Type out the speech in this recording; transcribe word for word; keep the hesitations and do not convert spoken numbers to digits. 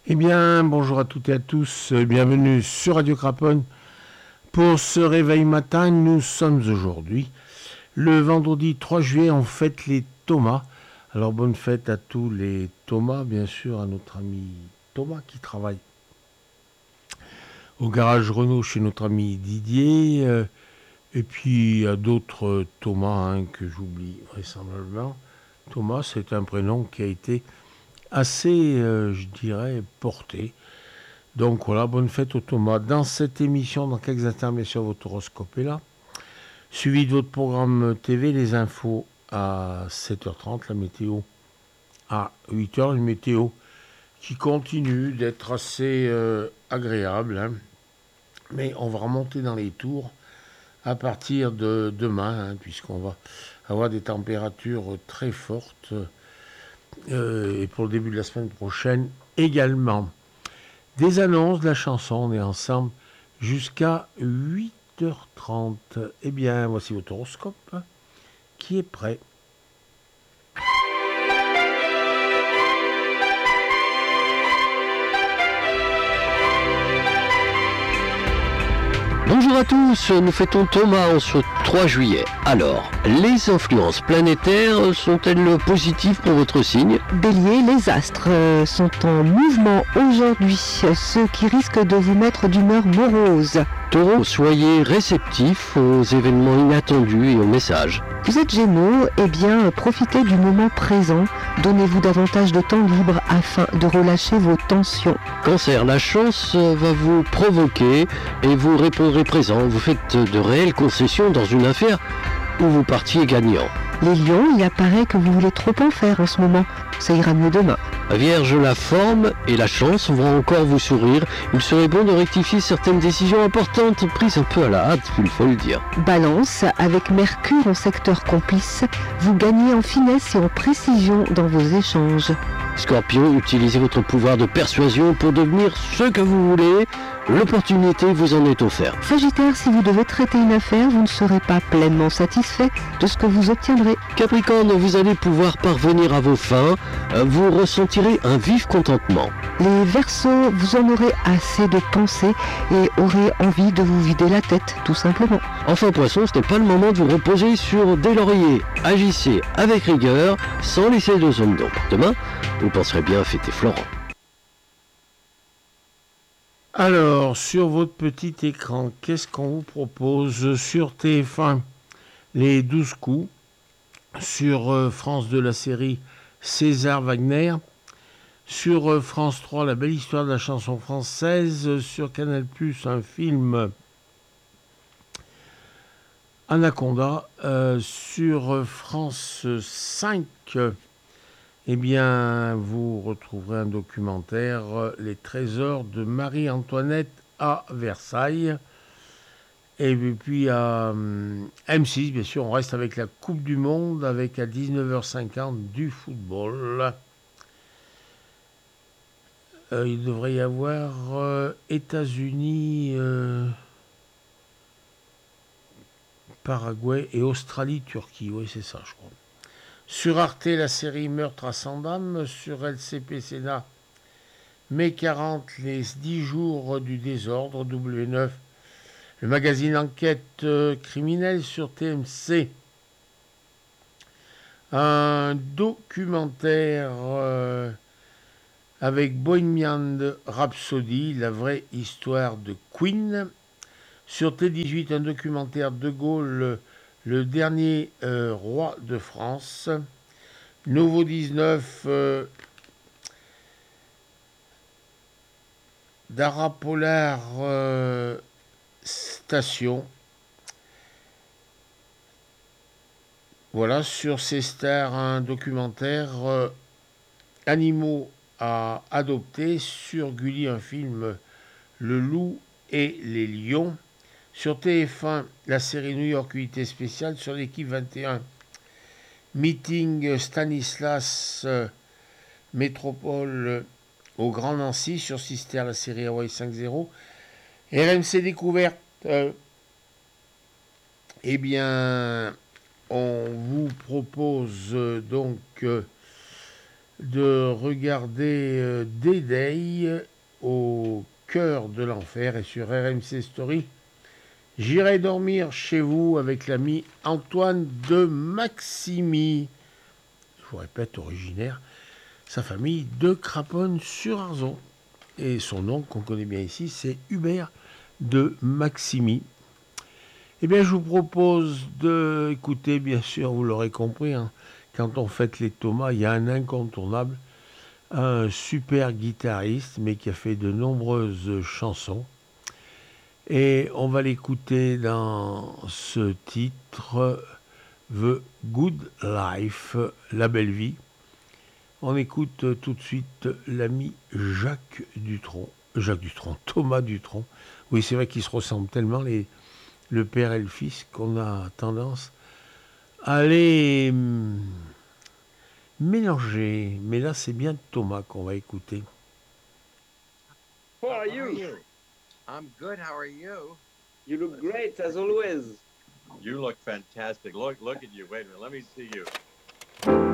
Eh bien, bonjour à toutes et à tous, euh, bienvenue sur Radio Craponne. Pour ce réveil matin, nous sommes aujourd'hui le vendredi trois juillet, on fête les Thomas. Alors bonne fête à tous les Thomas, bien sûr à notre ami Thomas qui travaille au garage Renault chez notre ami Didier, euh, et puis à d'autres Thomas hein, que j'oublie vraisemblablement. Thomas, c'est un prénom qui a été assez, euh, je dirais, porté. Donc voilà, bonne fête aux Thomas. Dans cette émission, dans quelques instants, bien sûr, votre horoscope est là. Suivi de votre programme T V, les infos à sept heures trente, la météo à huit heures, une météo qui continue d'être assez euh, agréable. Hein. Mais on va remonter dans les tours à partir de demain, hein, puisqu'on va avoir des températures très fortes. Euh, et pour le début de la semaine prochaine également. Des annonces de la chanson, on est ensemble jusqu'à huit heures trente. Eh bien, voici votre horoscope qui est prêt. Bonjour à tous, nous fêtons Thomas en ce trois juillet. Alors, les influences planétaires sont-elles positives pour votre signe ? Bélier, les astres euh, sont en mouvement aujourd'hui, ce qui risque de vous mettre d'humeur morose. Taureau, soyez réceptifs aux événements inattendus et aux messages. Vous êtes Gémeaux, eh bien profitez du moment présent, donnez-vous davantage de temps libre afin de relâcher vos tensions. Cancer, la chance va vous provoquer et vous répondrez présent. Vous faites de réelles concessions dans une affaire où vous partiez gagnant. Les lions, il apparaît que vous voulez trop en faire en ce moment, ça ira mieux demain. Vierge, la forme et la chance vont encore vous sourire. Il serait bon de rectifier certaines décisions importantes prises un peu à la hâte, il faut le dire. Balance, avec Mercure en secteur complice, vous gagnez en finesse et en précision dans vos échanges. Scorpion, utilisez votre pouvoir de persuasion pour devenir ce que vous voulez. L'opportunité vous en est offerte. Sagittaire, si vous devez traiter une affaire, vous ne serez pas pleinement satisfait de ce que vous obtiendrez. Capricorne, vous allez pouvoir parvenir à vos fins. Vous ressentirez un vif contentement. Les Verseaux, vous en aurez assez de penser et aurez envie de vous vider la tête, tout simplement. Enfin Poisson, ce n'est pas le moment de vous reposer sur des lauriers. Agissez avec rigueur, sans laisser de zone d'ombre. Demain, vous penserez bien à fêter Florent. Alors, sur votre petit écran, qu'est-ce qu'on vous propose sur T F un ? Les douze coups. Sur euh, France deux, la série César Wagner. Sur euh, France trois, la belle histoire de la chanson française. Sur Canal plus, un film Anaconda. Euh, sur France cinq, eh bien, vous retrouverez un documentaire, Les trésors de Marie-Antoinette à Versailles. Et puis à M six, bien sûr, on reste avec la Coupe du Monde, avec à dix-neuf heures cinquante du football. Euh, il devrait y avoir euh, États-Unis, euh, Paraguay et Australie-Turquie. Oui, c'est ça, je crois. Sur Arte, la série Meurtre à Sandam. Sur L C P Sénat, mai quarante, les dix jours du désordre. W neuf, le magazine Enquête euh, criminelle. Sur T M C, un documentaire euh, avec Bohemian Rhapsody, la vraie histoire de Queen. Sur T dix-huit, un documentaire De Gaulle, le dernier euh, roi de France. Nouveau dix-neuf, euh, Dara Polar euh, Station. Voilà, sur ces stars, un documentaire euh, Animaux à adopter. Sur Gulli, un film Le Loup et les Lions. Sur T F un, la série New York Unité Spéciale. Sur l'équipe vingt et un, Meeting Stanislas euh, Métropole euh, au Grand Nancy. Sur Sister, la série Hawaii cinq zéro. R M C Découverte, euh, eh bien, on vous propose euh, donc euh, de regarder euh, D-Day au cœur de l'enfer et sur R M C Story. J'irai dormir chez vous avec l'ami Antoine de Maximi. Je vous répète, originaire, sa famille de Craponne-sur-Arzon. Et son nom qu'on connaît bien ici, c'est Hubert de Maximi. Eh bien, je vous propose d'écouter, bien sûr, vous l'aurez compris, hein, quand on fête les Thomas, il y a un incontournable, un super guitariste, mais qui a fait de nombreuses chansons. Et on va l'écouter dans ce titre, The Good Life, La Belle Vie. On écoute tout de suite l'ami Jacques Dutronc. Jacques Dutronc, Thomas Dutronc. Oui, c'est vrai qu'ils se ressemblent tellement, les, le père et le fils, qu'on a tendance à les hum, mélanger. Mais là, c'est bien Thomas qu'on va écouter. How are you? I'm good. How are you? You look great as always. You look fantastic. Look, look at you. Wait a minute. Let me see you.